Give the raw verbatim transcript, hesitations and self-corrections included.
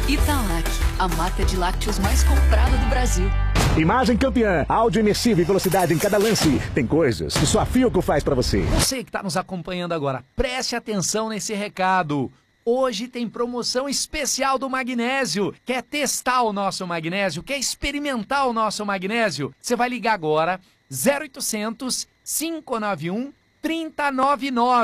Italac, a marca de lácteos mais comprada do Brasil. Imagem campeã, áudio imersivo e velocidade em cada lance. Tem coisas que só a Philco faz pra você. Você que está nos acompanhando agora, preste atenção nesse recado. Hoje tem promoção especial do magnésio. Quer testar o nosso magnésio? Quer experimentar o nosso magnésio? Você vai ligar agora, zero oitocentos, cinco nove um, três zero nove nove.